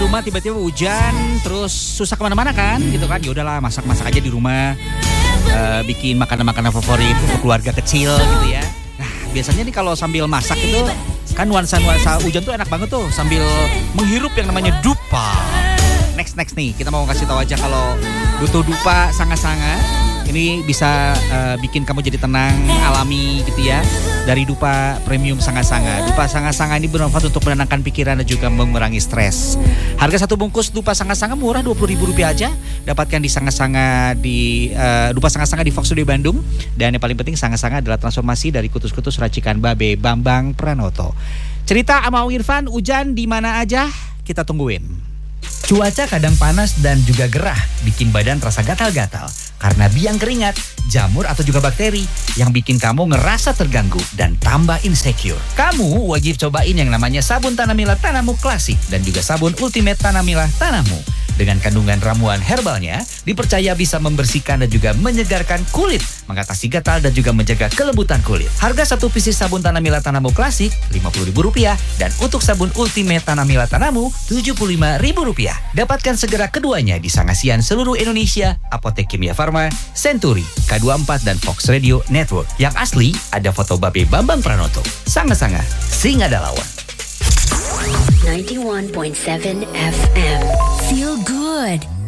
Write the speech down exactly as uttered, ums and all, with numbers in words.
rumah tiba-tiba hujan, terus susah kemana-mana kan, gitu kan? Ya udahlah, masak-masak aja di rumah, uh, bikin makanan-makanan favorit untuk keluarga kecil, gitu ya. Nah, biasanya nih kalau sambil masak itu kan nuansa-nuansa hujan tuh enak banget tuh, sambil menghirup yang namanya dupa. Next next nih, kita mau kasih tahu aja kalau butuh dupa sanga-sanga. Ini bisa uh, bikin kamu jadi tenang, alami gitu ya. Dari dupa premium sanga-sanga. Dupa sanga-sanga ini bermanfaat untuk menenangkan pikiran dan juga mengurangi stres. Harga satu bungkus dupa sanga-sanga murah dua puluh ribu rupiah aja. Dapatkan di sanga-sanga di uh, dupa sanga-sanga di Fox Studio Bandung. Dan yang paling penting sanga-sanga adalah transformasi dari kutus-kutus racikan Babe Bambang Pranoto. Cerita sama Irfan, hujan di mana aja kita tungguin. Cuaca kadang panas dan juga gerah, bikin badan terasa gatal-gatal. Karena biang keringat, jamur atau juga bakteri yang bikin kamu ngerasa terganggu dan tambah insecure. Kamu wajib cobain yang namanya sabun Tanamila Tanamu Klasik dan juga sabun Ultimate Tanamila Tanamu. Dengan kandungan ramuan herbalnya, dipercaya bisa membersihkan dan juga menyegarkan kulit, mengatasi gatal dan juga menjaga kelembutan kulit. Harga satu pieces sabun Tanamila Tanamu Klasik lima puluh ribu rupiah dan untuk sabun Ultimate Tanamila Tanamu tujuh puluh lima ribu rupiah. Dapatkan segera keduanya di Sangasian seluruh Indonesia, Apotek Kimia Farma, Century, K dua puluh empat dan Fox Radio Network. Yang asli ada foto Babe Bambang Pranoto. Sanga-sanga, sing ada lawan. ninety-one point seven F M. Feel good.